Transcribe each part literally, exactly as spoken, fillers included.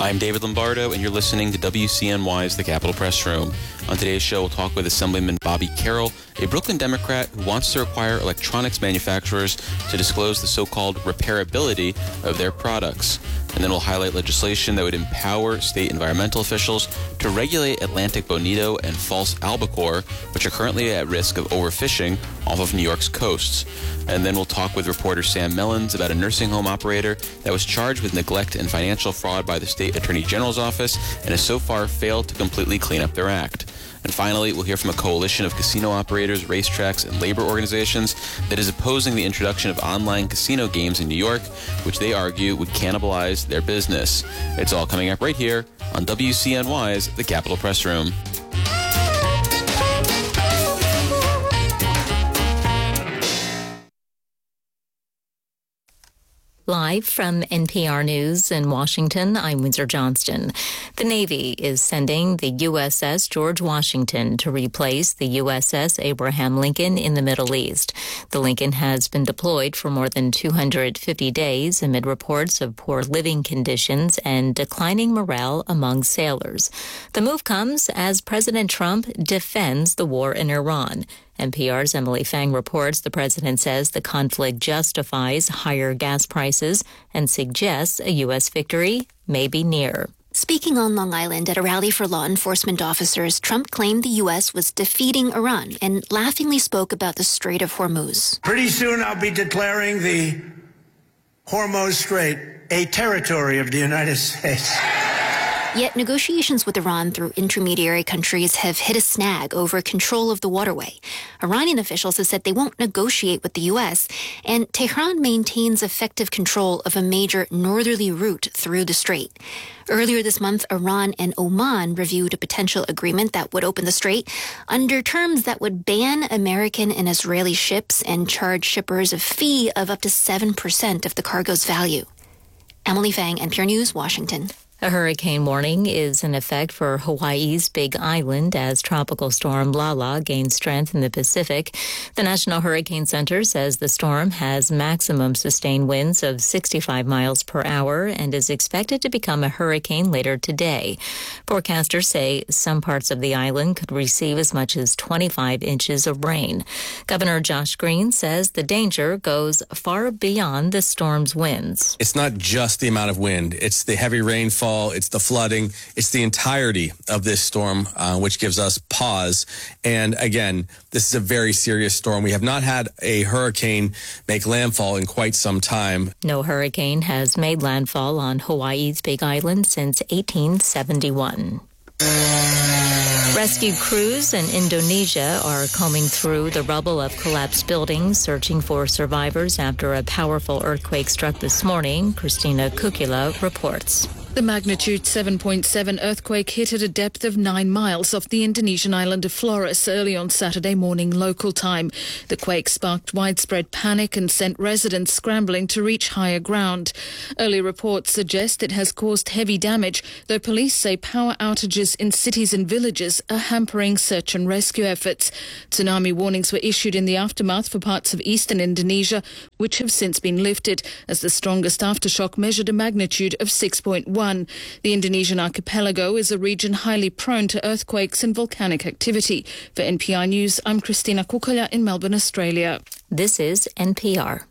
I'm David Lombardo, and you're listening to W C N Y's The Capitol Press Room. On today's show, we'll talk with Assemblyman Bobby Carroll, a Brooklyn Democrat who wants to require electronics manufacturers to disclose the so-called repairability of their products. And then we'll highlight legislation that would empower state environmental officials to regulate Atlantic bonito and false albacore, which are currently at risk of overfishing off of New York's coasts. And then we'll talk with reporter Sam Mellons about a nursing home operator that was charged with neglect and financial fraud by the state attorney general's office and has so far failed to completely clean up their act. And finally, we'll hear from a coalition of casino operators, racetracks, and labor organizations that is opposing the introduction of online casino games in New York, which they argue would cannibalize their business. It's all coming up right here on W C N Y's The Capitol Press Room. Live from N P R News in Washington, I'm Windsor Johnston. The Navy is sending the U S S George Washington to replace the U S S Abraham Lincoln in the Middle East. The Lincoln has been deployed for more than two hundred fifty days amid reports of poor living conditions and declining morale among sailors. The move comes as President Trump defends the war in Iran. N P R's Emily Fang reports the president says the conflict justifies higher gas prices and suggests a U S victory may be near. Speaking on Long Island at a rally for law enforcement officers, Trump claimed the U S was defeating Iran and laughingly spoke about the Strait of Hormuz. Pretty soon I'll be declaring the Hormuz Strait a territory of the United States. Yet negotiations with Iran through intermediary countries have hit a snag over control of the waterway. Iranian officials have said they won't negotiate with the U S, and Tehran maintains effective control of a major northerly route through the strait. Earlier this month, Iran and Oman reviewed a potential agreement that would open the strait under terms that would ban American and Israeli ships and charge shippers a fee of up to seven percent of the cargo's value. Emily Fang, N P R News, Washington. A hurricane warning is in effect for Hawaii's Big Island as Tropical Storm Lala gains strength in the Pacific. The National Hurricane Center says the storm has maximum sustained winds of sixty-five miles per hour and is expected to become a hurricane later today. Forecasters say some parts of the island could receive as much as twenty-five inches of rain. Governor Josh Green says the danger goes far beyond the storm's winds. It's not just the amount of wind, it's the heavy rainfall. It's the flooding. It's the entirety of this storm, uh, which gives us pause. And again, this is a very serious storm. We have not had a hurricane make landfall in quite some time. No hurricane has made landfall on Hawaii's Big Island since eighteen seventy-one. Rescue crews in Indonesia are combing through the rubble of collapsed buildings, searching for survivors after a powerful earthquake struck this morning. Christina Kukula reports. The magnitude seven point seven earthquake hit at a depth of nine miles off the Indonesian island of Flores early on Saturday morning local time. The quake sparked widespread panic and sent residents scrambling to reach higher ground. Early reports suggest it has caused heavy damage, though police say power outages in cities and villages are hampering search and rescue efforts. Tsunami warnings were issued in the aftermath for parts of eastern Indonesia, which have since been lifted, as the strongest aftershock measured a magnitude of six point one. The Indonesian archipelago is a region highly prone to earthquakes and volcanic activity. For N P R News, I'm Christina Kukala in Melbourne, Australia. This is N P R.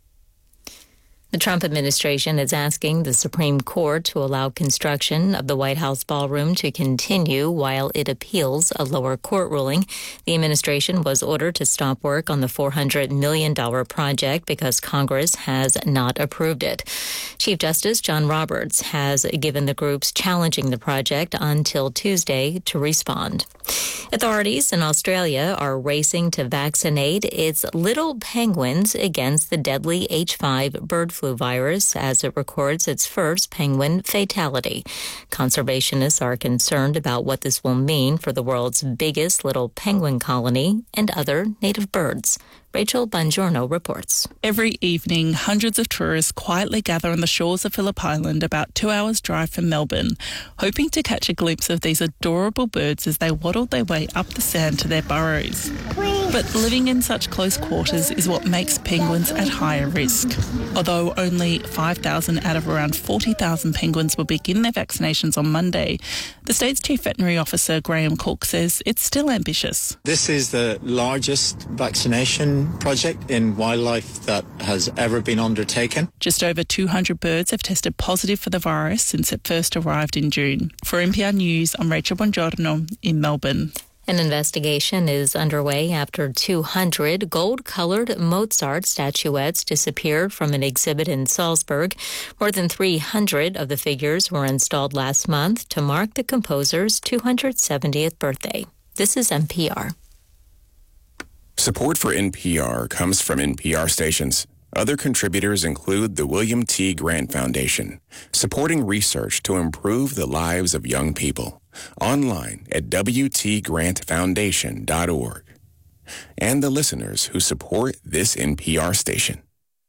The Trump administration is asking the Supreme Court to allow construction of the White House ballroom to continue while it appeals a lower court ruling. The administration was ordered to stop work on the four hundred million dollars project because Congress has not approved it. Chief Justice John Roberts has given the groups challenging the project until Tuesday to respond. Authorities in Australia are racing to vaccinate its little penguins against the deadly H five bird flu virus as it records its first penguin fatality. Conservationists are concerned about what this will mean for the world's biggest little penguin colony and other native birds. Rachel Bongiorno reports. Every evening, hundreds of tourists quietly gather on the shores of Phillip Island, about two hours' drive from Melbourne, hoping to catch a glimpse of these adorable birds as they waddle their way up the sand to their burrows. We But living in such close quarters is what makes penguins at higher risk. Although only five thousand out of around forty thousand penguins will begin their vaccinations on Monday, the state's Chief Veterinary Officer Graham Cook says it's still ambitious. This is the largest vaccination project in wildlife that has ever been undertaken. Just over two hundred birds have tested positive for the virus since it first arrived in June. For N P R News, I'm Rachel Bongiorno in Melbourne. An investigation is underway after two hundred gold-colored Mozart statuettes disappeared from an exhibit in Salzburg. More than three hundred of the figures were installed last month to mark the composer's two hundred seventieth birthday. This is N P R. Support for N P R comes from N P R stations. Other contributors include the William T. Grant Foundation, supporting research to improve the lives of young people. Online at w t grant foundation dot org. And the listeners who support this N P R station.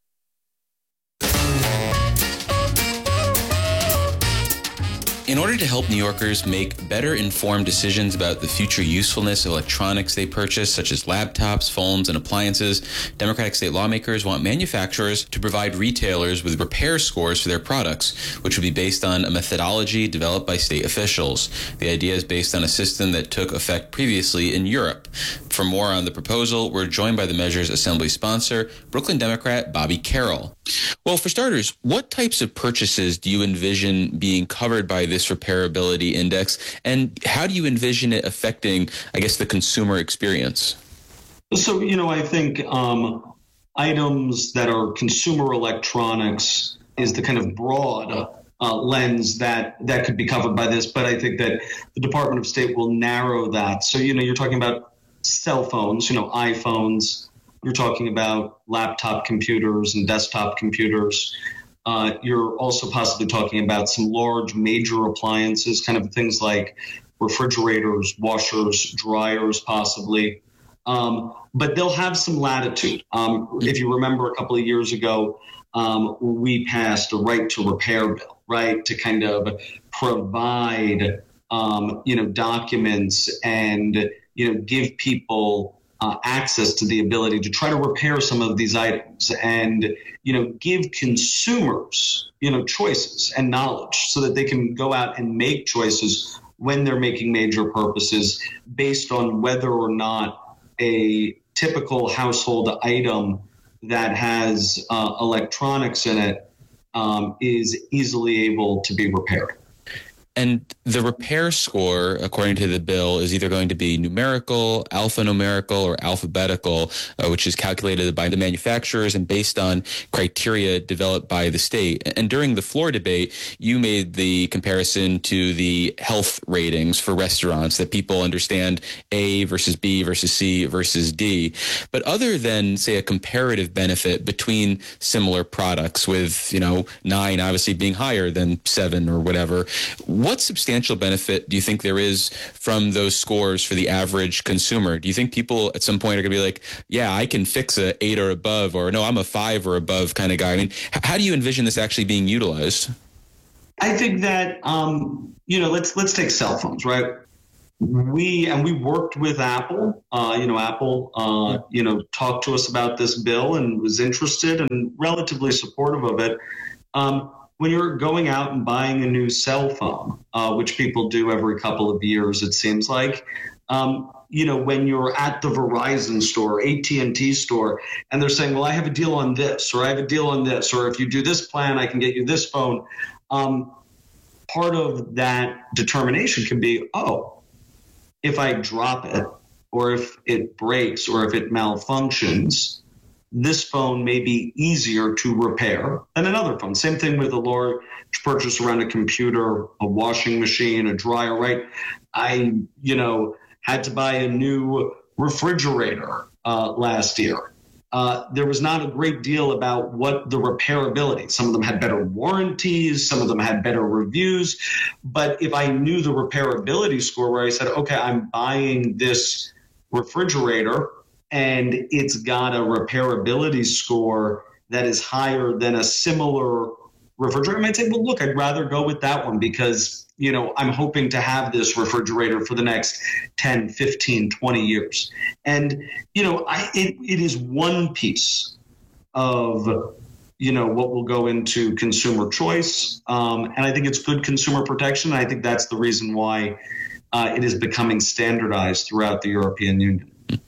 In order to help New Yorkers make better informed decisions about the future usefulness of electronics they purchase, such as laptops, phones, and appliances, Democratic state lawmakers want manufacturers to provide retailers with repair scores for their products, which would be based on a methodology developed by state officials. The idea is based on a system that took effect previously in Europe. For more on the proposal, we're joined by the measure's assembly sponsor, Brooklyn Democrat Bobby Carroll. Well, for starters, what types of purchases do you envision being covered by this repairability index, and how do you envision it affecting, I guess, the consumer experience? So, you know, I think um, items that are consumer electronics is the kind of broad uh, lens that that could be covered by this, but I think that the Department of State will narrow that. So, you know, you're talking about cell phones, you know, iPhones. You're talking about laptop computers and desktop computers. Uh, you're also possibly talking about some large major appliances, kind of things like refrigerators, washers, dryers, possibly. Um, but they'll have some latitude. Um, if you remember a couple of years ago, um, we passed a right to repair bill, right, to kind of provide, um, you know, documents and, you know, give people Uh, access to the ability to try to repair some of these items and, you know, give consumers, you know, choices and knowledge so that they can go out and make choices when they're making major purchases based on whether or not a typical household item that has uh, electronics in it um, is easily able to be repaired. And the repair score, according to the bill, is either going to be numerical, alphanumerical, or alphabetical, uh, which is calculated by the manufacturers and based on criteria developed by the state. And during the floor debate, you made the comparison to the health ratings for restaurants, that people understand A versus B versus C versus D. But other than, say, a comparative benefit between similar products, with, you know, nine obviously being higher than seven or whatever, what substantial benefit do you think there is from those scores for the average consumer? Do you think people at some point are going to be like, yeah, I can fix a eight or above, or no, I'm a five or above kind of guy? I mean, how do you envision this actually being utilized? I think that, um, you know, let's let's take cell phones, right? We and we worked with Apple. Uh, you know, Apple, uh, you know, talked to us about this bill and was interested and relatively supportive of it. Um, When you're going out and buying a new cell phone, uh, which people do every couple of years, it seems like, um, you know, when you're at the Verizon store, A T and T store, and they're saying, well, I have a deal on this, or I have a deal on this, or if you do this plan, I can get you this phone. Um, part of that determination can be, oh, if I drop it, or if it breaks, or if it malfunctions, this phone may be easier to repair than another phone. Same thing with a large purchase around a computer, a washing machine, a dryer, right? I, you know, had to buy a new refrigerator uh, last year. Uh, there was not a great deal about what the repairability. Some of them had better warranties. Some of them had better reviews. But if I knew the repairability score, where I said, okay, I'm buying this refrigerator, and it's got a repairability score that is higher than a similar refrigerator might say, well, look, I'd rather go with that one because, you know, I'm hoping to have this refrigerator for the next ten, fifteen, twenty years. And, you know, I, it, it is one piece of, you know, what will go into consumer choice. Um, and I think it's good consumer protection. I think that's the reason why uh, it is becoming standardized throughout the European Union.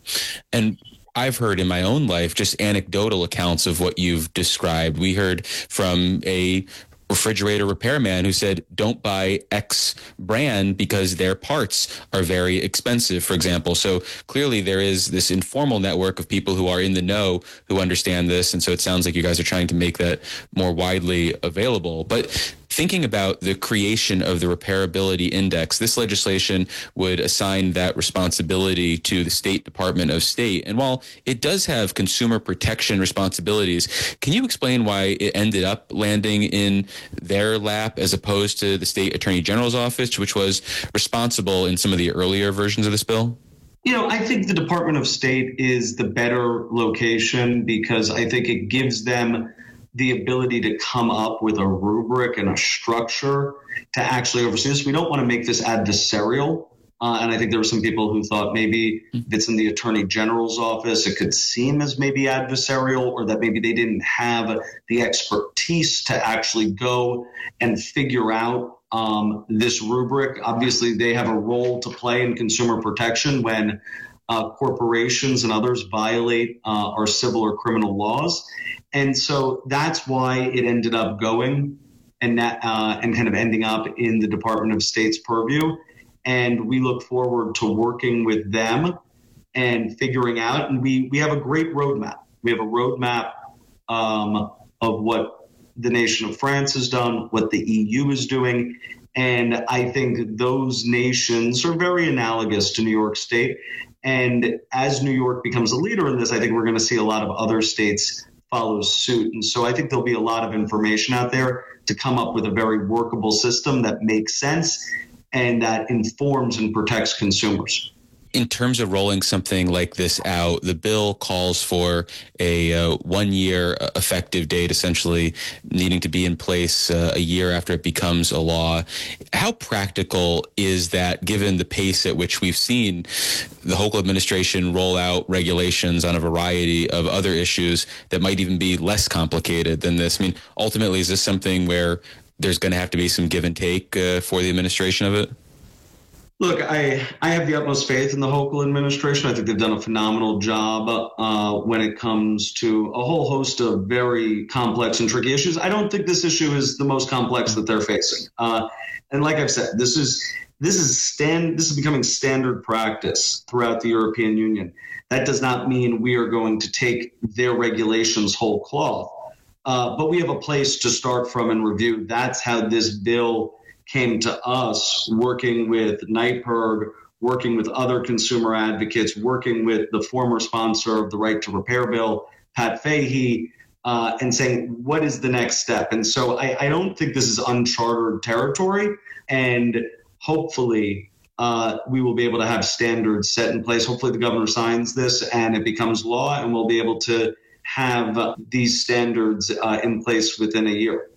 And I've heard in my own life just anecdotal accounts of what you've described. We heard from a refrigerator repairman who said, don't buy X brand because their parts are very expensive, for example. So clearly there is this informal network of people who are in the know who understand this. And so it sounds like you guys are trying to make that more widely available. But thinking about the creation of the repairability index, this legislation would assign that responsibility to the State Department of State. And while it does have consumer protection responsibilities, can you explain why it ended up landing in their lap as opposed to the State Attorney General's office, which was responsible in some of the earlier versions of this bill? You know, I think the Department of State is the better location because I think it gives them the ability to come up with a rubric and a structure to actually oversee this. We don't want to make this adversarial. Uh, and I think there were some people who thought maybe if it's in the Attorney General's office, it could seem as maybe adversarial, or that maybe they didn't have the expertise to actually go and figure out um, this rubric. Obviously, they have a role to play in consumer protection when uh, corporations and others violate uh, our civil or criminal laws. And so that's why it ended up going and that, uh, and kind of ending up in the Department of State's purview. And we look forward to working with them and figuring out. And we, we have a great roadmap. We have a roadmap um, of what the nation of France has done, what the E U is doing. And I think those nations are very analogous to New York State. And as New York becomes a leader in this, I think we're going to see a lot of other states follow suit. And so I think there'll be a lot of information out there to come up with a very workable system that makes sense and that informs and protects consumers. In terms of rolling something like this out, the bill calls for a uh, one-year effective date, essentially needing to be in place uh, a year after it becomes a law. How practical is that, given the pace at which we've seen the Hochul administration roll out regulations on a variety of other issues that might even be less complicated than this? I mean, ultimately, is this something where there's going to have to be some give and take uh, for the administration of it? Look, I, I have the utmost faith in the Hochul administration. I think they've done a phenomenal job uh, when it comes to a whole host of very complex and tricky issues. I don't think this issue is the most complex that they're facing. Uh, and like I've said, this is this is stand this is becoming standard practice throughout the European Union. That does not mean we are going to take their regulations whole cloth, uh, but we have a place to start from and review. That's how this bill came to us, working with NYPIRG, working with other consumer advocates, working with the former sponsor of the Right to Repair bill, Pat Fahey, uh, and saying, what is the next step? And so I, I don't think this is uncharted territory. And hopefully uh, we will be able to have standards set in place. Hopefully the governor signs this and it becomes law, and we'll be able to have uh, these standards uh, in place within a year.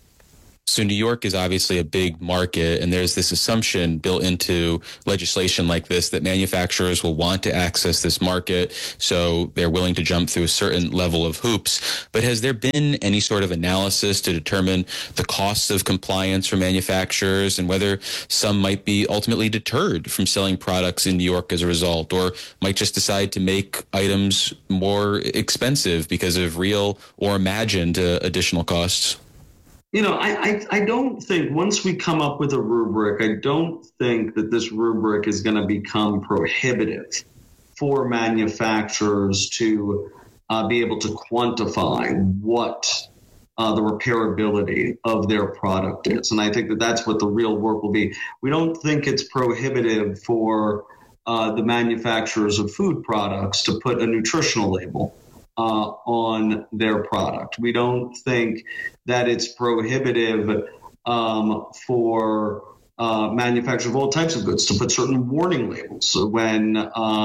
So New York is obviously a big market, and there's this assumption built into legislation like this that manufacturers will want to access this market, so they're willing to jump through a certain level of hoops. But has there been any sort of analysis to determine the costs of compliance for manufacturers and whether some might be ultimately deterred from selling products in New York as a result, or might just decide to make items more expensive because of real or imagined uh, additional costs? You know, I, I I don't think once we come up with a rubric, I don't think that this rubric is going to become prohibitive for manufacturers to uh, be able to quantify what uh, the repairability of their product is. And I think that that's what the real work will be. We don't think it's prohibitive for uh, the manufacturers of food products to put a nutritional label Uh, on their product. We don't think that it's prohibitive um, for uh, manufacturers of all types of goods to put certain warning labels when uh,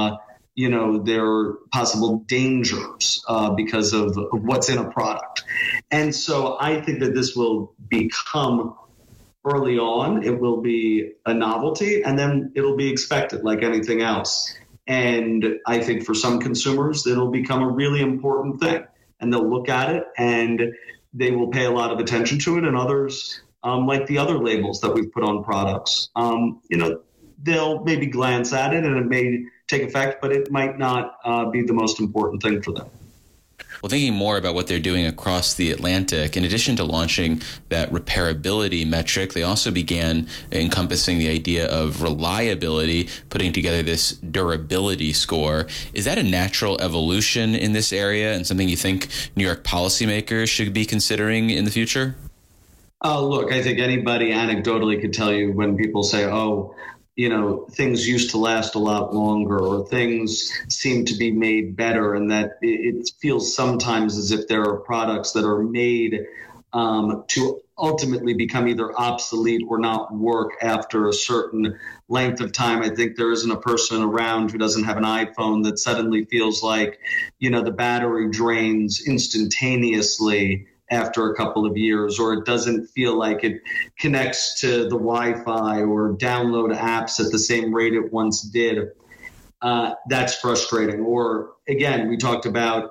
you know, there are possible dangers uh, because of, of what's in a product. And so I think that this will become early on, it will be a novelty, and then it'll be expected like anything else. And I think for some consumers, it'll become a really important thing, and they'll look at it and they will pay a lot of attention to it. And others, um, like the other labels that we've put on products, um, you know, they'll maybe glance at it and it may take effect, but it might not uh, be the most important thing for them. Well, thinking more about what they're doing across the Atlantic, in addition to launching that repairability metric, they also began encompassing the idea of reliability, putting together this durability score. Is that a natural evolution in this area and something you think New York policymakers should be considering in the future? Uh, look, I think anybody anecdotally could tell you when people say, oh, you know, things used to last a lot longer, or things seem to be made better, and that it feels sometimes as if there are products that are made um, to ultimately become either obsolete or not work after a certain length of time. I think there isn't a person around who doesn't have an iPhone that suddenly feels like, you know, the battery drains instantaneously after a couple of years, or it doesn't feel like it connects to the Wi-Fi or download apps at the same rate it once did. Uh, that's frustrating. Or again, we talked about,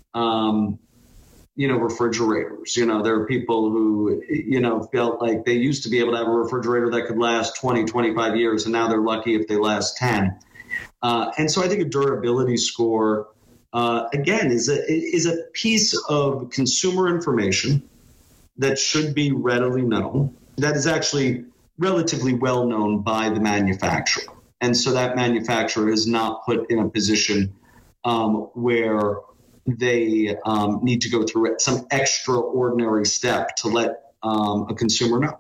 um, you know, refrigerators. You know, there are people who, you know, felt like they used to be able to have a refrigerator that could last twenty, twenty-five years, and now they're lucky if they last ten. Uh, and so I think a durability score Uh, again, is a is a piece of consumer information that should be readily known, that is actually relatively well known by the manufacturer. And so that manufacturer is not put in a position um, where they um, need to go through some extraordinary step to let um, a consumer know.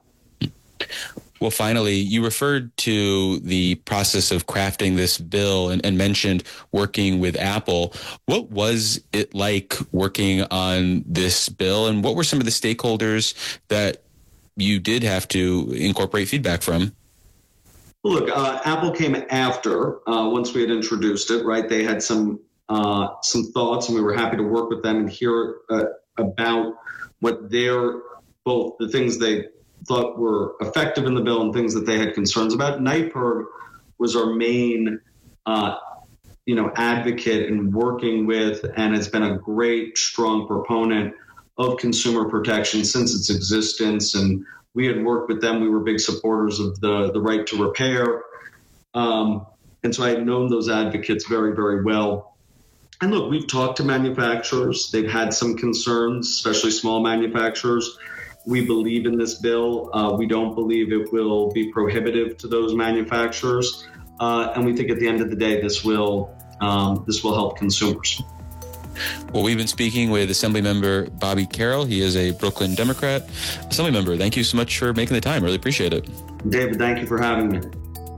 Well, finally, you referred to the process of crafting this bill and, and mentioned working with Apple. What was it like working on this bill, and what were some of the stakeholders that you did have to incorporate feedback from? Well, look, uh, Apple came after, uh, once we had introduced it, right? They had some uh, some thoughts, and we were happy to work with them and hear uh, about what their, both the things they thought were effective in the bill and things that they had concerns about. NYPIRG was our main, uh, you know, advocate in working with, and has been a great, strong proponent of consumer protection since its existence. And we had worked with them. We were big supporters of the, the right to repair. Um, and so I had known those advocates very, very well. And look, we've talked to manufacturers. They've had some concerns, especially small manufacturers. We believe in this bill. Uh, we don't believe it will be prohibitive to those manufacturers. Uh, and we think at the end of the day, this will um, this will help consumers. Well, we've been speaking with Assemblymember Bobby Carroll. He is a Brooklyn Democrat. Assemblymember, thank you so much for making the time. Really appreciate it. David, thank you for having me.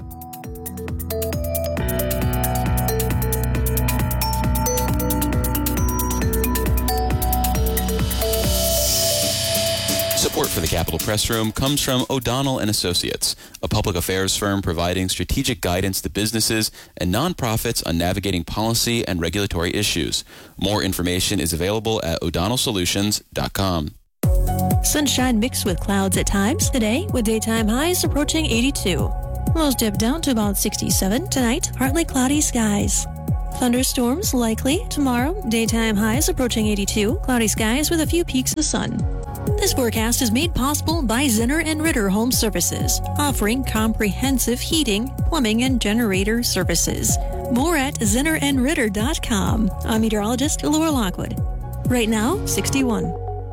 Support for the Capitol Press Room comes from O'Donnell and Associates, a public affairs firm providing strategic guidance to businesses and nonprofits on navigating policy and regulatory issues. More information is available at o'donnell solutions dot com. Sunshine mixed with clouds at times today, with daytime highs approaching eighty-two. Lows dip down to about sixty-seven tonight, partly cloudy skies. Thunderstorms likely tomorrow, daytime highs approaching eighty-two, cloudy skies with a few peaks of sun. This forecast is made possible by Zinner and Ritter Home Services, offering comprehensive heating, plumbing, and generator services. More at zinner and ritter dot com. I'm meteorologist Laura Lockwood. Right now, sixty-one.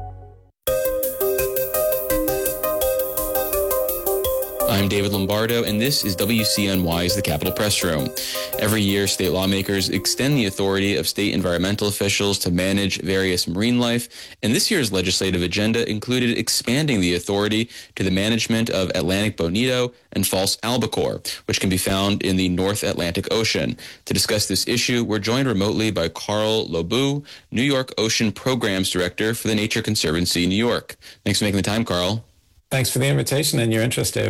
I'm David Lombardo, and this is W C N Y's The Capitol Press Room. Every year, state lawmakers extend the authority of state environmental officials to manage various marine life, and this year's legislative agenda included expanding the authority to the management of Atlantic bonito and false albacore, which can be found in the North Atlantic Ocean. To discuss this issue, we're joined remotely by Carl Lobu, New York Ocean Programs Director for the Nature Conservancy, New York. Thanks for making the time, Carl. Thanks for the invitation and your interest, David.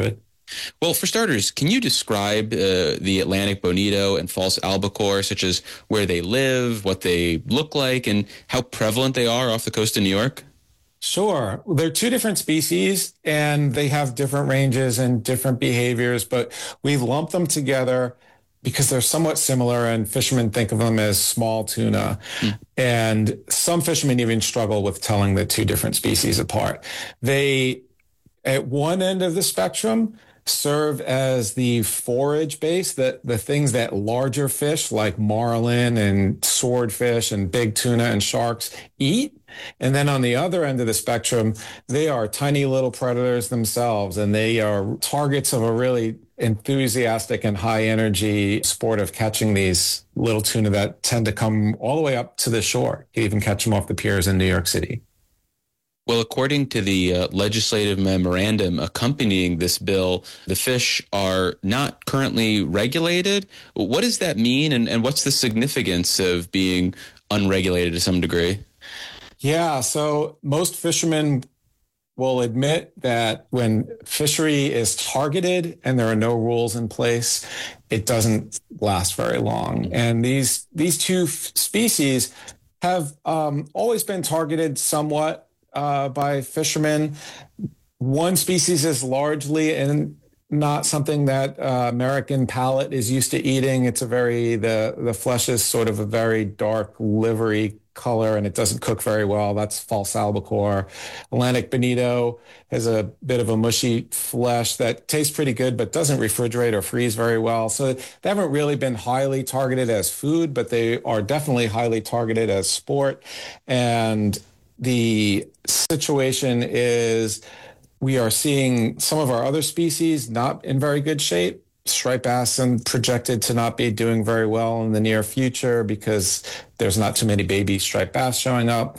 Well, for starters, can you describe uh, the Atlantic bonito and false albacore, such as where they live, what they look like, and how prevalent they are off the coast of New York? Sure. They're two different species, and they have different ranges and different behaviors, but we lump them together because they're somewhat similar, and fishermen think of them as small tuna. Mm. And some fishermen even struggle with telling the two different species apart. They, at one end of the spectrum, serve as the forage base, that the things that larger fish like marlin and swordfish and big tuna and sharks eat. And then on the other end of the spectrum, they are tiny little predators themselves, and they are targets of a really enthusiastic and high energy sport of catching these little tuna that tend to come all the way up to the shore. You even catch them off the piers in New York City. Well, according to the uh, legislative memorandum accompanying this bill, the fish are not currently regulated. What does that mean, and, and what's the significance of being unregulated to some degree? Yeah, so most fishermen will admit that when fishery is targeted and there are no rules in place, it doesn't last very long. And these, these two f- species have um, always been targeted somewhat Uh, by fishermen. One species is largely and not something that uh, American palate is used to eating. It's a very, the, the flesh is sort of a very dark livery color, and it doesn't cook very well. That's false albacore. Atlantic bonito has a bit of a mushy flesh that tastes pretty good, but doesn't refrigerate or freeze very well. So they haven't really been highly targeted as food, but they are definitely highly targeted as sport. And the situation is we are seeing some of our other species not in very good shape. Striped bass and projected to not be doing very well in the near future because there's not too many baby striped bass showing up.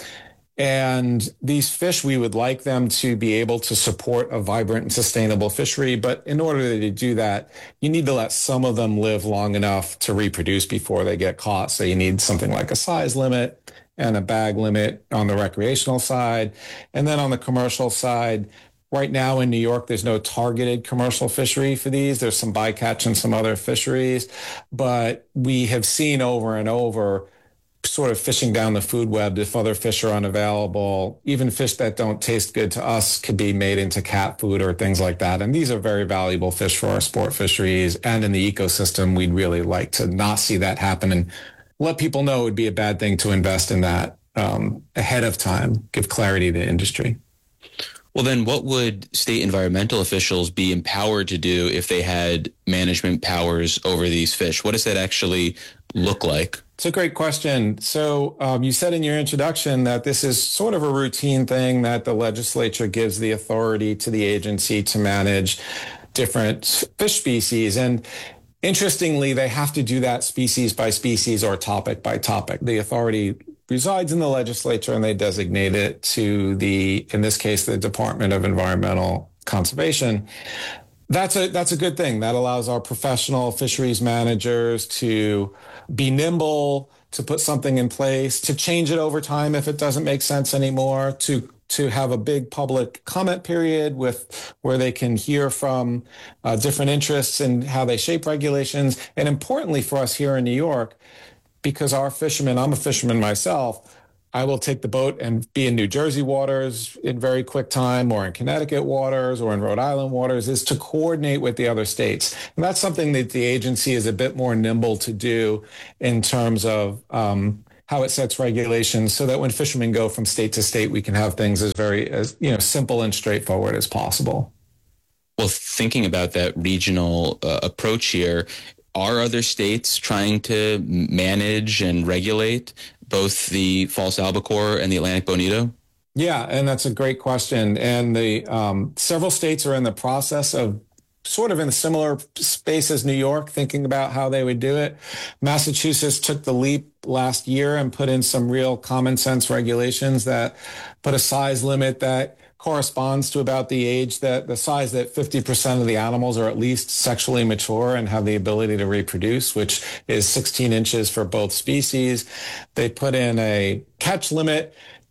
And these fish, we would like them to be able to support a vibrant and sustainable fishery. But in order to do that, you need to let some of them live long enough to reproduce before they get caught. So you need something like a size limit and a bag limit on the recreational side. And then on the commercial side, right now in New York, there's no targeted commercial fishery for these. There's some bycatch and some other fisheries, but we have seen over and over sort of fishing down the food web if other fish are unavailable. Even fish that don't taste good to us could be made into cat food or things like that. And these are very valuable fish for our sport fisheries and in the ecosystem. We'd really like to not see that happen and let people know it would be a bad thing to invest in that um, ahead of time, give clarity to industry. Well, then what would state environmental officials be empowered to do if they had management powers over these fish? What does that actually look like? It's a great question. So um, you said in your introduction that this is sort of a routine thing that the legislature gives the authority to the agency to manage different fish species. And interestingly, they have to do that species by species or topic by topic. The authority resides in the legislature, and they designate it to the, in this case, the Department of Environmental Conservation. That's a that's a good thing. That allows our professional fisheries managers to be nimble, to put something in place, to change it over time if it doesn't make sense anymore, to to have a big public comment period with where they can hear from uh, different interests and how they shape regulations. And importantly for us here in New York, because our fishermen, I'm a fisherman myself, I will take the boat and be in New Jersey waters in very quick time, or in Connecticut waters, or in Rhode Island waters, is to coordinate with the other states. And that's something that the agency is a bit more nimble to do in terms of um, how it sets regulations, so that when fishermen go from state to state, we can have things as very as you know simple and straightforward as possible. Well, thinking about that regional uh, approach here, are other states trying to manage and regulate both the false albacore and the Atlantic bonito? Yeah, and that's a great question. And the um, several states are in the process of sort of in a similar space as New York, thinking about how they would do it. Massachusetts took the leap last year and put in some real common sense regulations that put a size limit that corresponds to about the age that the size that fifty percent of the animals are at least sexually mature and have the ability to reproduce, which is sixteen inches for both species. They put in a catch limit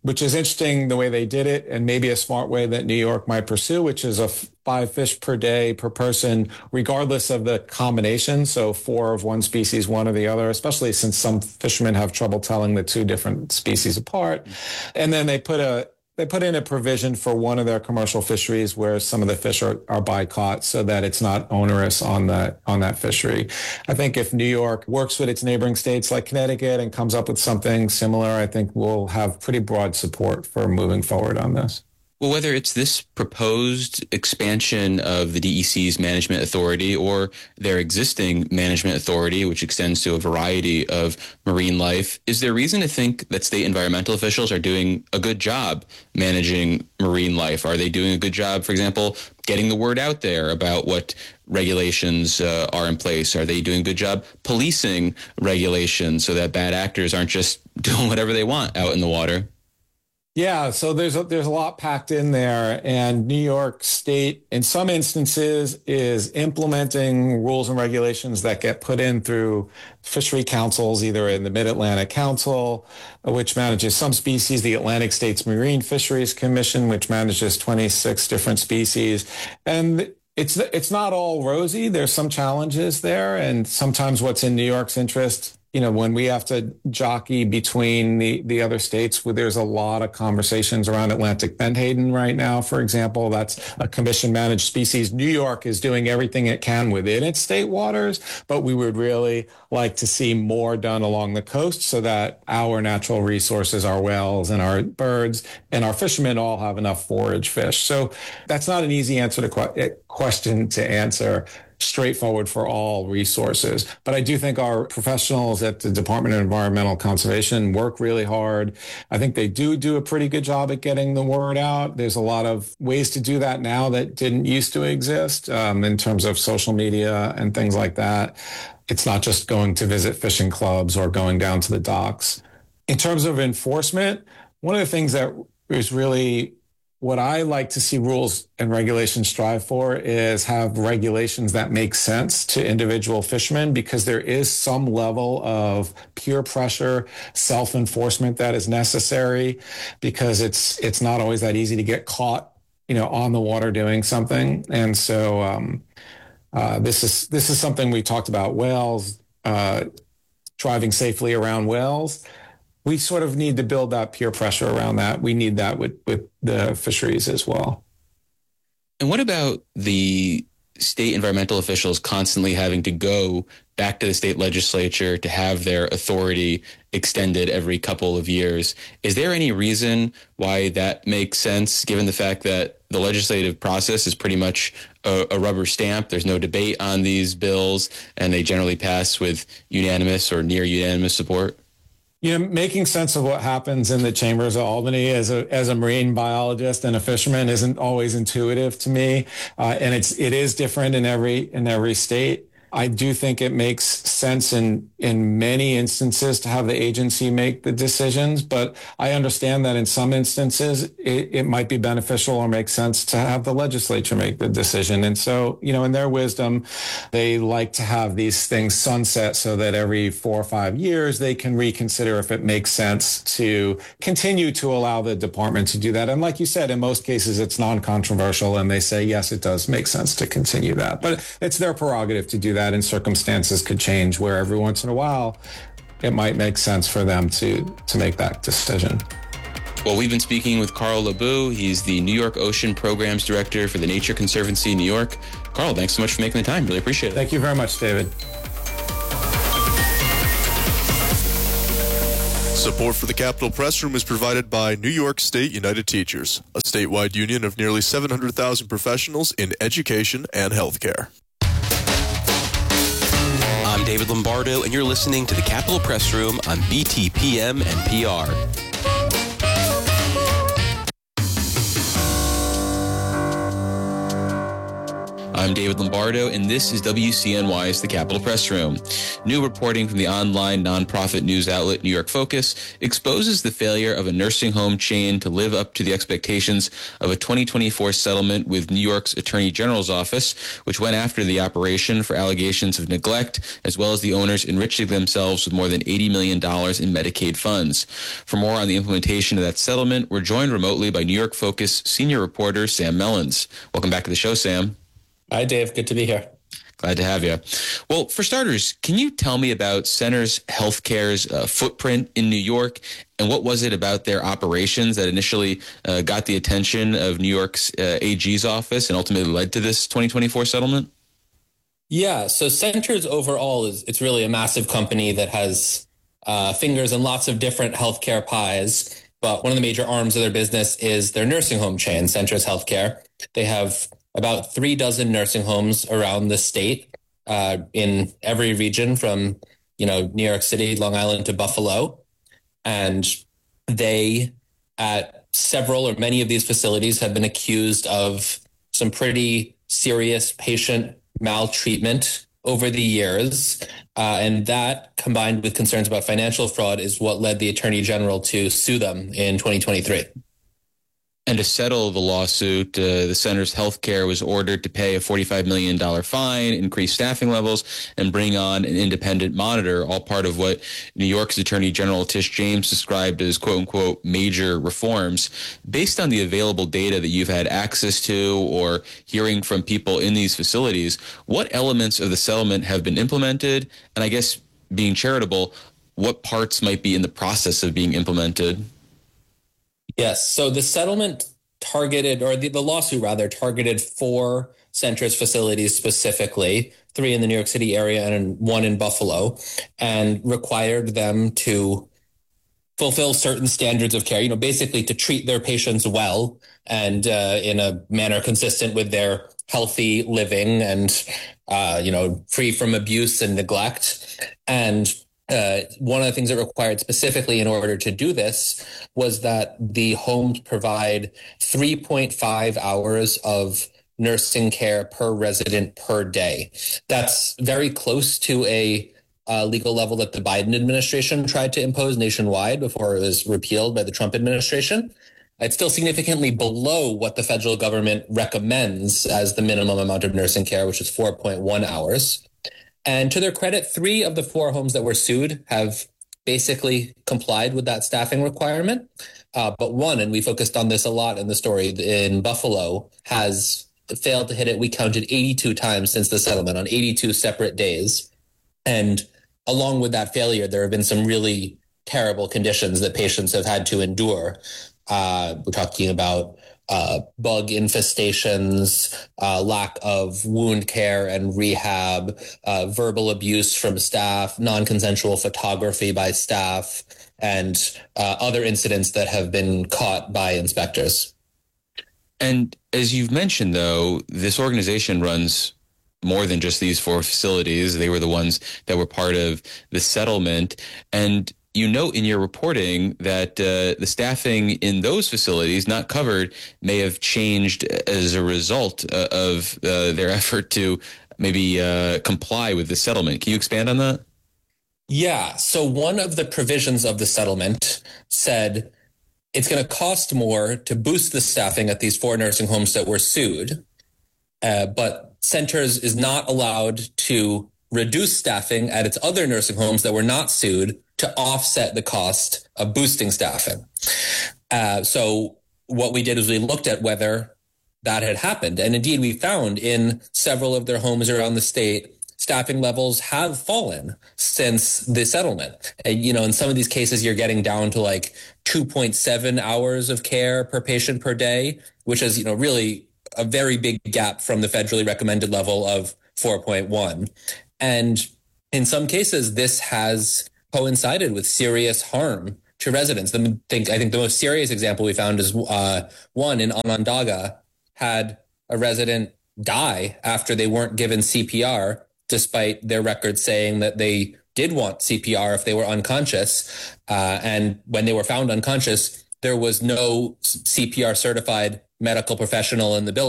which is interesting the way they did it, and maybe a smart way that New York might pursue, which is a five fish per day per person, regardless of the combination. So four of one species, one of the other, especially since some fishermen have trouble telling the two different species apart. And then they put a They put in a provision for one of their commercial fisheries where some of the fish are, are by-caught so that it's not onerous on that on that fishery. I think if New York works with its neighboring states like Connecticut and comes up with something similar, I think we'll have pretty broad support for moving forward on this. Well, whether it's this proposed expansion of the D E C's management authority or their existing management authority, which extends to a variety of marine life, is there reason to think that state environmental officials are doing a good job managing marine life? Are they doing a good job, for example, getting the word out there about what regulations uh, are in place? Are they doing a good job policing regulations so that bad actors aren't just doing whatever they want out in the water? Yeah, so there's a, there's a lot packed in there, and New York State, in some instances, is implementing rules and regulations that get put in through fishery councils, either in the Mid-Atlantic Council, which manages some species, the Atlantic States Marine Fisheries Commission, which manages twenty-six different species, and it's it's not all rosy. There's some challenges there, and sometimes what's in New York's interest, you know, when we have to jockey between the, the other states, where there's a lot of conversations around Atlantic menhaden right now, for example. That's a commission-managed species. New York is doing everything it can within its state waters, but we would really like to see more done along the coast so that our natural resources, our whales and our birds and our fishermen all have enough forage fish. So that's not an easy answer to que- question to answer straightforward for all resources. But I do think our professionals at the Department of Environmental Conservation work really hard. I think they do do a pretty good job at getting the word out. There's a lot of ways to do that now that didn't used to exist um, in terms of social media and things like that. It's not just going to visit fishing clubs or going down to the docks. In terms of enforcement, one of the things that is really what I like to see rules and regulations strive for is have regulations that make sense to individual fishermen, because there is some level of peer pressure, self-enforcement that is necessary, because it's it's not always that easy to get caught, you know, on the water doing something. And so um, uh, this is this is something we talked about, whales, uh, driving safely around whales. We sort of need to build that peer pressure around that. We need that with, with the fisheries as well. And what about the state environmental officials constantly having to go back to the state legislature to have their authority extended every couple of years? Is there any reason why that makes sense, given the fact that the legislative process is pretty much a, a rubber stamp? There's no debate on these bills, and they generally pass with unanimous or near unanimous support? You know, making sense of what happens in the chambers of Albany as a as a marine biologist and a fisherman isn't always intuitive to me, uh, and it's it is different in every in every state. I do think it makes sense in in many instances to have the agency make the decisions, but I understand that in some instances it, it might be beneficial or make sense to have the legislature make the decision. And so, you know, in their wisdom, they like to have these things sunset so that every four or five years they can reconsider if it makes sense to continue to allow the department to do that. And like you said, in most cases it's non-controversial, and they say, yes, it does make sense to continue that. But it's their prerogative to do that, and circumstances could change where every once in a while it might make sense for them to to make that decision. Well, we've been speaking with Carl LeBoeuf. He's the New York Ocean Programs Director for the Nature Conservancy New York. Carl, thanks so much for making the time. Really appreciate it. Thank you very much, David. Support for the Capitol Press Room is provided by New York State United Teachers, a statewide union of nearly seven hundred thousand professionals in education and healthcare. I'm David Lombardo, and you're listening to the Capitol Press Room on B T P M N P R. I'm David Lombardo, and this is W C N Y's The Capitol Press Room. New reporting from the online nonprofit news outlet New York Focus exposes the failure of a nursing home chain to live up to the expectations of a twenty twenty-four settlement with New York's Attorney General's office, which went after the operation for allegations of neglect, as well as the owners enriching themselves with more than eighty million dollars in Medicaid funds. For more on the implementation of that settlement, we're joined remotely by New York Focus senior reporter Sam Mellins. Welcome back to the show, Sam. Hi, Dave. Good to be here. Glad to have you. Well, for starters, can you tell me about Centers Healthcare's uh, footprint in New York, and what was it about their operations that initially uh, got the attention of New York's uh, A G's office and ultimately led to this twenty twenty-four settlement? Yeah, so Centers overall is it's really a massive company that has uh, fingers in lots of different healthcare pies. But one of the major arms of their business is their nursing home chain, Centers Healthcare. They have about three dozen nursing homes around the state uh, in every region from, you know, New York City, Long Island to Buffalo. And they, at several or many of these facilities, have been accused of some pretty serious patient maltreatment over the years. Uh, and that, combined with concerns about financial fraud, is what led the Attorney General to sue them in twenty twenty-three. And to settle the lawsuit, uh, the Centers Healthcare was ordered to pay a forty-five million dollars fine, increase staffing levels, and bring on an independent monitor, all part of what New York's Attorney General Tish James described as, quote unquote, major reforms. Based on the available data that you've had access to or hearing from people in these facilities, what elements of the settlement have been implemented? And I guess, being charitable, what parts might be in the process of being implemented? Yes. So the settlement targeted, or the, the lawsuit rather, targeted four Centers facilities specifically, three in the New York City area and one in Buffalo, and required them to fulfill certain standards of care, you know, basically to treat their patients well and uh, in a manner consistent with their healthy living and, uh, you know, free from abuse and neglect. And Uh, one of the things it required specifically in order to do this was that the homes provide three point five hours of nursing care per resident per day. That's very close to a uh, legal level that the Biden administration tried to impose nationwide before it was repealed by the Trump administration. It's still significantly below what the federal government recommends as the minimum amount of nursing care, which is four point one hours. And to their credit, three of the four homes that were sued have basically complied with that staffing requirement. Uh, but one, and we focused on this a lot in the story, in Buffalo, has failed to hit it. We counted eighty-two times since the settlement on eighty-two separate days. And along with that failure, there have been some really terrible conditions that patients have had to endure. Uh, we're talking about Uh, bug infestations, uh, lack of wound care and rehab, uh, verbal abuse from staff, non-consensual photography by staff, and uh, other incidents that have been caught by inspectors. And as you've mentioned, though, this organization runs more than just these four facilities. They were the ones that were part of the settlement. And you note in your reporting that uh, the staffing in those facilities not covered may have changed as a result uh, of uh, their effort to maybe uh, comply with the settlement. Can you expand on that? Yeah. So one of the provisions of the settlement said it's going to cost more to boost the staffing at these four nursing homes that were sued, uh, but Centers is not allowed to reduce staffing at its other nursing homes that were not sued to offset the cost of boosting staffing. Uh, so what we did is we looked at whether that had happened. And indeed, we found in several of their homes around the state, staffing levels have fallen since the settlement. And, you know, in some of these cases, you're getting down to like two point seven hours of care per patient per day, which is, you know, really a very big gap from the federally recommended level of four point one. And in some cases, this has coincided with serious harm to residents. The, think, I think the most serious example we found is uh, one in Onondaga had a resident die after they weren't given C P R, despite their records saying that they did want C P R if they were unconscious. Uh, and when they were found unconscious, there was no C P R certified medical professional in the building.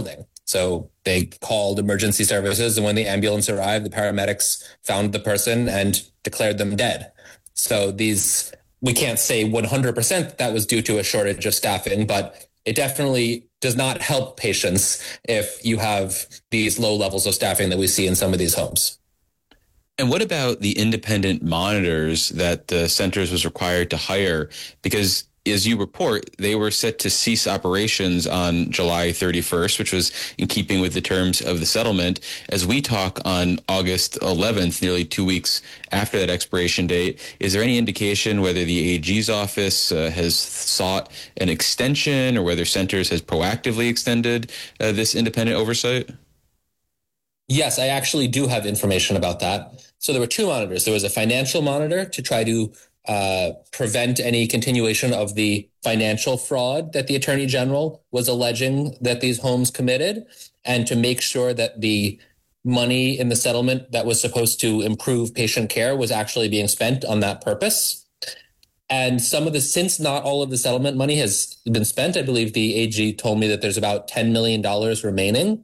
So they called emergency services, and when the ambulance arrived, the paramedics found the person and declared them dead. So these, we can't say one hundred percent that was due to a shortage of staffing, but it definitely does not help patients if you have these low levels of staffing that we see in some of these homes. And what about the independent monitors that the centers was required to hire? Because as you report, they were set to cease operations on July thirty-first, which was in keeping with the terms of the settlement. As we talk on August eleventh, nearly two weeks after that expiration date, is there any indication whether the A G's office uh, has sought an extension or whether Centers has proactively extended uh, this independent oversight? Yes, I actually do have information about that. So there were two monitors. There was a financial monitor to try to uh, prevent any continuation of the financial fraud that the Attorney General was alleging that these homes committed, and to make sure that the money in the settlement that was supposed to improve patient care was actually being spent on that purpose. And some of the, since not all of the settlement money has been spent, I believe the A G told me that there's about ten million dollars remaining.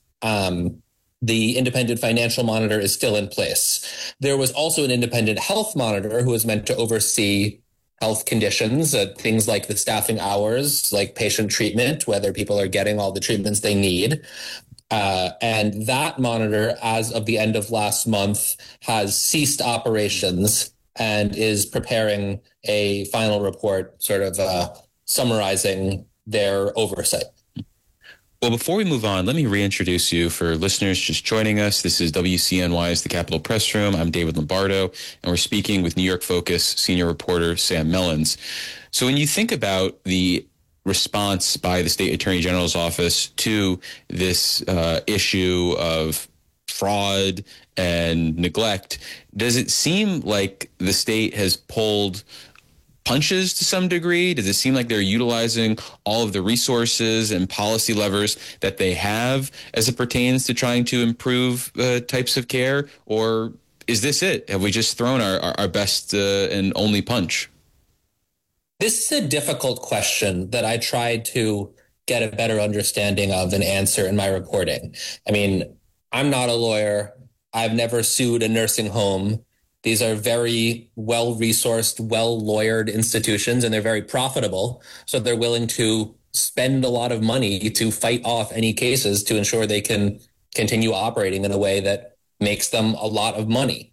Um, The independent financial monitor is still in place. There was also an independent health monitor who was meant to oversee health conditions, uh, things like the staffing hours, like patient treatment, whether people are getting all the treatments they need. Uh, and that monitor, as of the end of last month, has ceased operations and is preparing a final report sort of uh, summarizing their oversight. Well, before we move on, let me reintroduce you for listeners just joining us. This is W C N Y's The Capitol Press Room. I'm David Lombardo, and we're speaking with New York Focus senior reporter Sam Mellins. So when you think about the response by the State Attorney General's office to this uh, issue of fraud and neglect, does it seem like the state has pulled punches to some degree? Does it seem like they're utilizing all of the resources and policy levers that they have as it pertains to trying to improve uh, types of care? Or is this it? Have we just thrown our, our, our best uh, and only punch? This is a difficult question that I tried to get a better understanding of and answer in my reporting. I mean, I'm not a lawyer. I've never sued a nursing home. These are very well-resourced, well-lawyered institutions, and they're very profitable. So they're willing to spend a lot of money to fight off any cases to ensure they can continue operating in a way that makes them a lot of money.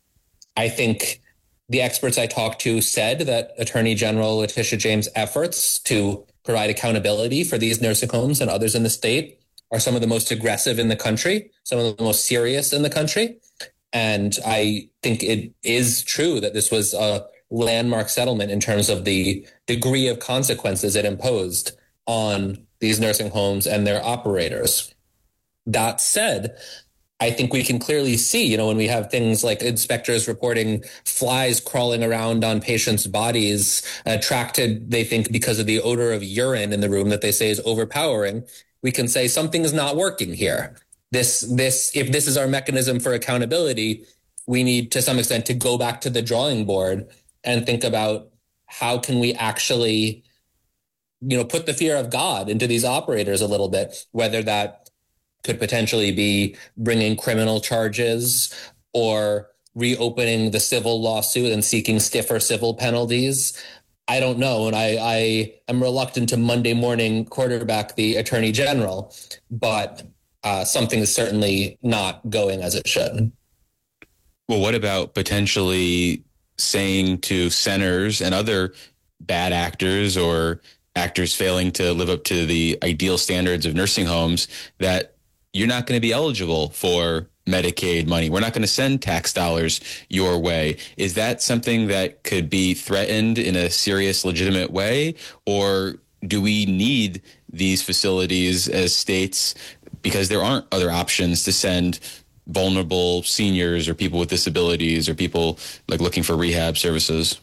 I think the experts I talked to said that Attorney General Letitia James' efforts to provide accountability for these nursing homes and others in the state are some of the most aggressive in the country, some of the most serious in the country. And I think it is true that this was a landmark settlement in terms of the degree of consequences it imposed on these nursing homes and their operators. That said, I think we can clearly see, you know, when we have things like inspectors reporting flies crawling around on patients' bodies, attracted, they think, because of the odor of urine in the room that they say is overpowering, we can say something's not working here. This, this, if this is our mechanism for accountability, we need to some extent to go back to the drawing board and think about how can we actually, you know, put the fear of God into these operators a little bit, whether that could potentially be bringing criminal charges or reopening the civil lawsuit and seeking stiffer civil penalties. I don't know. And I, I am reluctant to Monday morning quarterback the Attorney General, but Uh, something is certainly not going as it should. Well, what about potentially saying to centers and other bad actors or actors failing to live up to the ideal standards of nursing homes that you're not going to be eligible for Medicaid money? We're not going to send tax dollars your way. Is that something that could be threatened in a serious, legitimate way? Or do we need these facilities as states because there aren't other options to send vulnerable seniors or people with disabilities or people like looking for rehab services?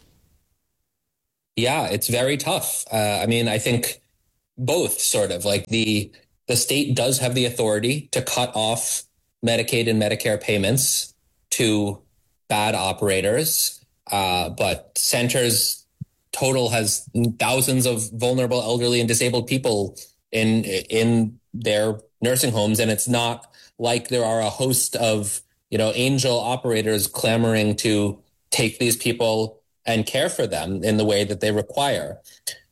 Yeah, it's very tough. Uh, I mean, I think both sort of like the the state does have the authority to cut off Medicaid and Medicare payments to bad operators, uh, but centers total has thousands of vulnerable elderly and disabled people in in their nursing homes. And it's not like there are a host of, you know, angel operators clamoring to take these people and care for them in the way that they require.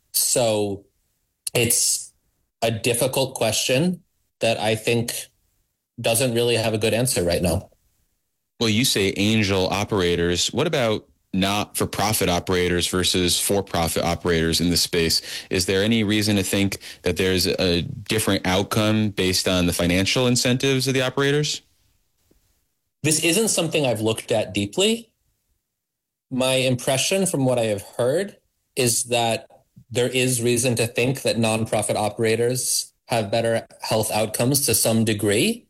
So it's a difficult question that I think doesn't really have a good answer right now. Well, you say angel operators. What about not-for-profit operators versus for-profit operators in this space? Is there any reason to think that there's a different outcome based on the financial incentives of the operators? This isn't something I've looked at deeply. My impression from what I have heard is that there is reason to think that nonprofit operators have better health outcomes to some degree.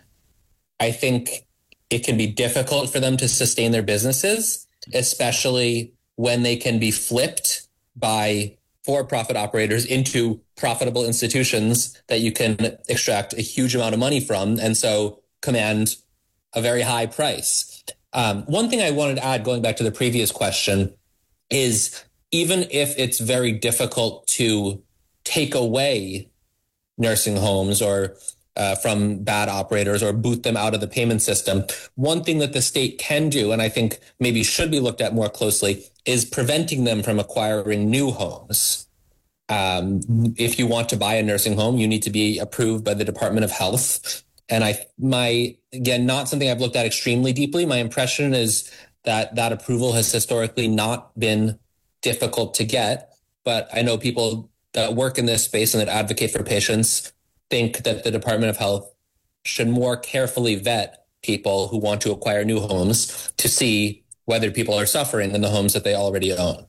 I think it can be difficult for them to sustain their businesses, especially when they can be flipped by for-profit operators into profitable institutions that you can extract a huge amount of money from, and so command a very high price. Um, one thing I wanted to add, going back to the previous question, is even if it's very difficult to take away nursing homes or uh, from bad operators or boot them out of the payment system, one thing that the state can do, and I think maybe should be looked at more closely, is preventing them from acquiring new homes. Um, if you want to buy a nursing home, you need to be approved by the Department of Health. And I, my, again, not something I've looked at extremely deeply. My impression is that that approval has historically not been difficult to get, but I know people that work in this space and that advocate for patients think that the Department of Health should more carefully vet people who want to acquire new homes to see whether people are suffering in the homes that they already own.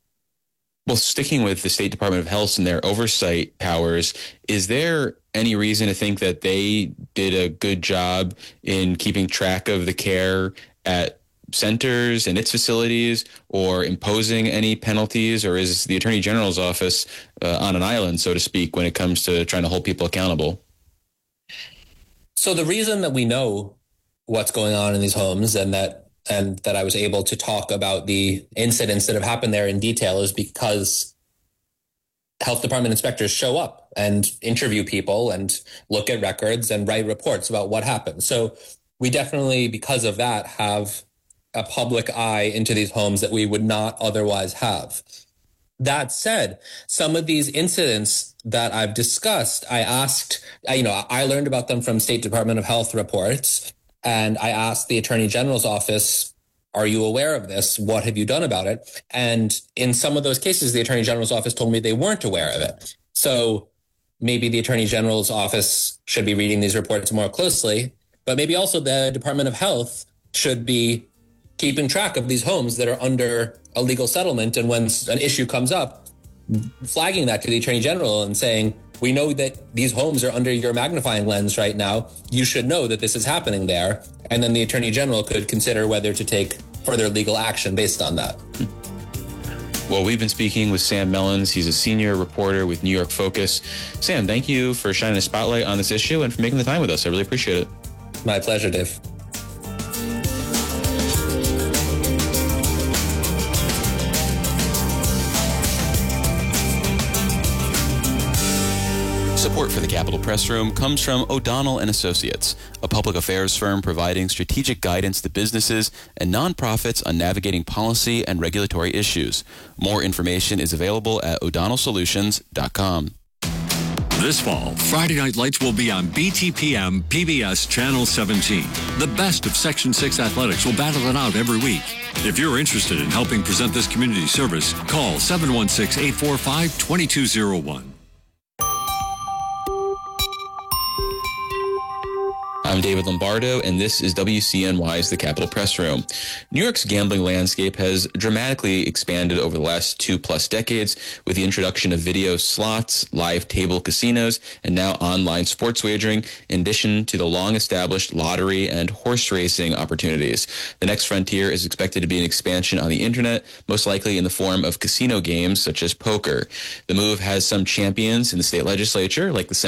Well, sticking with the State Department of Health and their oversight powers, is there any reason to think that they did a good job in keeping track of the care at centers and its facilities, or imposing any penalties, or is the Attorney General's office uh, on an island, so to speak, when it comes to trying to hold people accountable? So the reason that we know what's going on in these homes and that and that I was able to talk about the incidents that have happened there in detail is because health department inspectors show up and interview people and look at records and write reports about what happened. So we definitely, because of that, have a public eye into these homes that we would not otherwise have. That said, some of these incidents that I've discussed, I asked, you know, I learned about them from State Department of Health reports. And I asked the Attorney General's office, are you aware of this? What have you done about it? And in some of those cases, the Attorney General's office told me they weren't aware of it. So maybe the Attorney General's office should be reading these reports more closely, but maybe also the Department of Health should be keeping track of these homes that are under a legal settlement. And when an issue comes up, flagging that to the Attorney General and saying, we know that these homes are under your magnifying lens right now. You should know that this is happening there. And then the Attorney General could consider whether to take further legal action based on that. Well, we've been speaking with Sam Mellins. He's a senior reporter with New York Focus. Sam, thank you for shining a spotlight on this issue and for making the time with us. I really appreciate it. My pleasure, Dave. Support for the Capitol Press Room comes from O'Donnell and Associates, a public affairs firm providing strategic guidance to businesses and nonprofits on navigating policy and regulatory issues. More information is available at o'donnell solutions dot com. This fall, Friday Night Lights will be on B T P M P B S Channel seventeen. The best of Section six athletics will battle it out every week. If you're interested in helping present this community service, call seven one six, eight four five, two two zero one. I'm David Lombardo, and this is W C N Y's The Capitol Press Room. New York's gambling landscape has dramatically expanded over the last two-plus decades with the introduction of video slots, live table casinos, and now online sports wagering, in addition to the long-established lottery and horse racing opportunities. The next frontier is expected to be an expansion on the internet, most likely in the form of casino games such as poker. The move has some champions in the state legislature, like the